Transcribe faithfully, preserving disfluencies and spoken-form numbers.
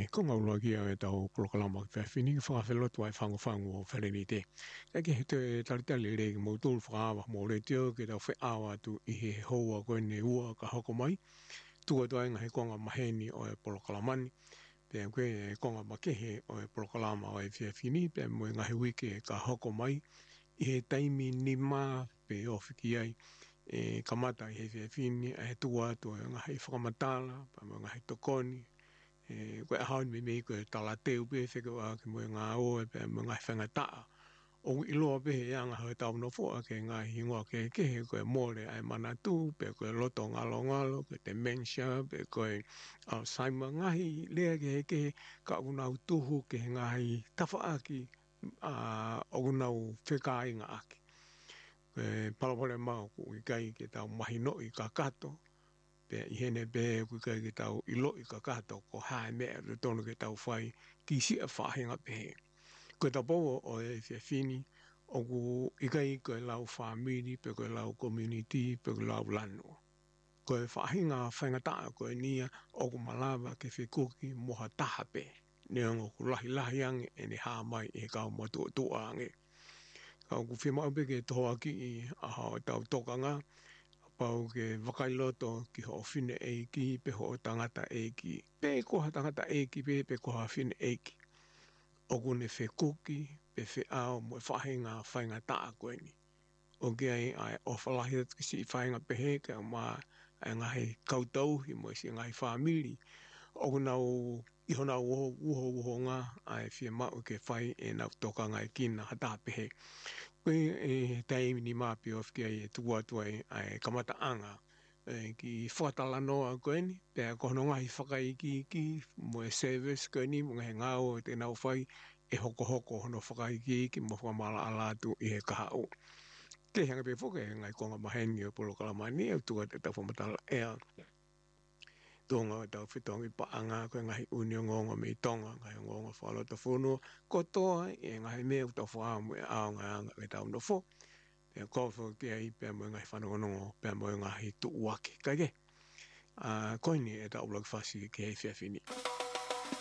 e ko ngau loa kia e tau polokalama ki whini ki whakawhelotu ai whangu whangu o whereni te. E ke he te taritali re ki mou tūru whakaawa mō re teo ki tau whi awa atu i he hoa koe ne ua ka hoko mai. Tua tu ai ngahi konga maheni o e polokalamani. Pea koe e konga makehe o e polokalama o e whiawhini. Pea mo e ngahi wiki e ka hoko mai. I he taimi ni mā pe ofiki ai. E kamata i he whiawhini a he tua atu e ngahi whakamatala. Pea mo e ngahi tokoni. E koe ahau ni me koe tala teu pe whiko a ki moe ngā oe pe mo ngai whangataa. O iloa pe he anga hoi tau no fua ke ngai hingoa ke kehe koe mōre ai mana tū pe koe loto ngalo ngalo ke dementia pe koe Alzheimer ngahi lea ke he kehe ka unau tuhu ke ngahi tawhaaki uh, o unau whikai ngā aki. Koe palapole mau ku i kai ke tau mahino i ka kato. Pea i hene pe kui kai ki tau ilo i ka kato ko hae mea re tono ke tau whai ki sia whahenga pe. Koe tau powo o e whiawhini o ku i kai koe lau whamiri pe koe lau community pe koe lau lano. Koe whahenga whaingataa koe nia o ku malawa ke whikuki moha taha pe. Neongo ku lahi lahi ange e ne haa mai e kau matua tua ange. Kau ku whimau pe ke tohoa ki i aha o tau tokanga. Pau ke wakailoto ki ho whine eiki, pe ho tangata eiki. Pe koha tangata eiki, pe pe koha whine eiki. Oku ne whekuki, pe whi ao mo whahenga whainga taa koeni. O ke ai ai o whalahi atu ki si whahenga pehe, ka mā ai ngahi kautauhi mo si ngahi whamiri. Oku nau iho nau uho uho uho ngā, ai whia mau ke whai e nau toka ngai kina hata pehe. Koe e taimi ni māpi o whiki ai e tua tuai ai kamata anga e ki whatala noa koe ni, pēr kohono ngahi whakai ki ki mo e service koe ni, mo ngahi ngāo e te nau whai e hoko hoko hono whakai ki ki mo whamala alatu i he kaha o. Ke hanga pe whoke e ngai konga maheni o polokalamani e tua te tau whamatala ea. Tonga o tau whitongi paanga koe ngahi uni o ngonga me tonga, ngahi o ngonga whalota whunua, kotoa e ngahi mea utau whaa mo e ao ngai anga me tau no fo. Pea kōwho ki ai pea mo e ngahi whanongonongo, pea mo e ngahi tu uake. Kai ke, uh, koini e tau ulaki whasi ke hei whiawhini.